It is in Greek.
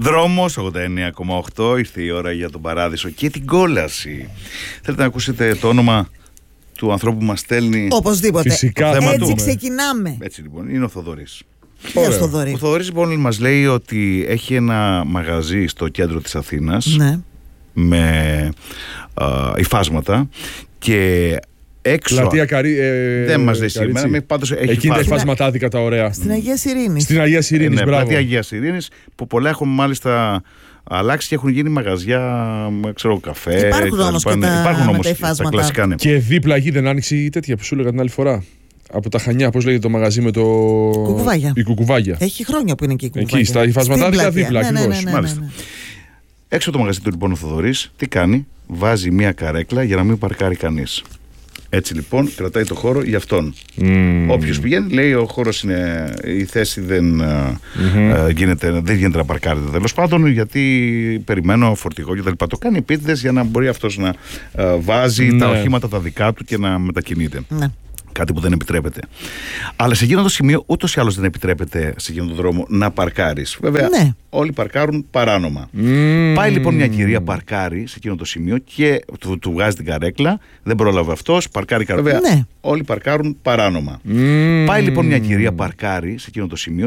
Δρόμος 89,8. Ήρθε η ώρα για τον παράδεισο και την κόλαση. Θέλετε να ακούσετε το όνομα του ανθρώπου που μας στέλνει? Οπωσδήποτε. Φυσικά. Έτσι ξεκινάμε. Έτσι λοιπόν, είναι ο Θοδωρής. Ποιος Θοδωρή? Ο Θοδωρής λοιπόν μας λέει ότι έχει ένα μαγαζί στο κέντρο της Αθήνας, Ναι. με υφάσματα και έξω. Πλατεία δεν μας λέει σήμερα, πάντως έχει εκείνη τα υφάσματα. υφάσματα άδικα τα ωραία. Στην Αγία Ειρήνη. Στην Αγία Ειρήνη, Ναι, μπράβο. πλατεία Αγίας Ειρήνης, που πολλά έχουν μάλιστα αλλάξει και έχουν γίνει μαγαζιά, ξέρω, καφέ. Υπάρχουν όμως και τα υφάσματα. τα κλασικά, ναι. Και δίπλα εκεί δεν άνοιξε η τέτοια που σου έλεγα την άλλη φορά. Από τα Χανιά, πώς λέγεται το μαγαζί με το. Κουκουβάγια. Η Κουκουβάγια. Έχει χρόνια που είναι εκεί η Κουκουβάγια. Εκεί, στα υφασματάδικα δίπλα, Ναι, ακριβώς. Μάλιστα. Έξω από το μαγαζί του λοιπόν ο Θοδωρής, τι κάνει? Βάζει μία καρέκλα για να μην παρκάρει κανείς. Έτσι λοιπόν κρατάει το χώρο για αυτόν. Όποιος πηγαίνει λέει ο χώρος είναι, η θέση δεν γίνεται να παρκάρεται τέλος πάντων, γιατί περιμένω φορτηγό κτλ. Το κάνει επίτηδες για να μπορεί αυτός να βάζει τα οχήματα τα δικά του και να μετακινείται. Ναι. Κάτι που δεν επιτρέπεται. Αλλά σε εκείνο το σημείο ούτως ή άλλως δεν επιτρέπεται σε εκείνο τον δρόμο να παρκάρεις. Βέβαια, Ναι. όλοι παρκάρουν παράνομα. Πάει λοιπόν μια κυρία, παρκάρει σε εκείνο το σημείο και του βγάζει την καρέκλα. Δεν πρόλαβε αυτός, παρκάρει καρέκλα. Βέβαια, Ναι. όλοι παρκάρουν παράνομα. Πάει λοιπόν μια κυρία, παρκάρει σε εκείνο το σημείο